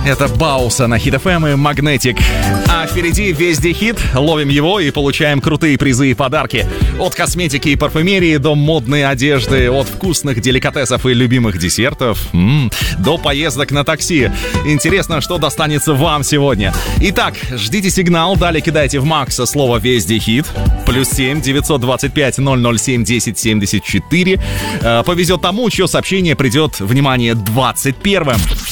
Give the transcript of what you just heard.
Это Бауса на Hit FM и Magnetic. А впереди везде хит. Ловим его и получаем крутые призы и подарки. От косметики и парфюмерии до модной одежды, от вкусных деликатесов и любимых десертов, до поездок на такси. Интересно, что достанется вам сегодня. Итак, ждите сигнал, далее кидайте в Макса слово «Везде хит». +7 925 007 10 74. Повезет тому, чье сообщение придет, внимание, 21-м.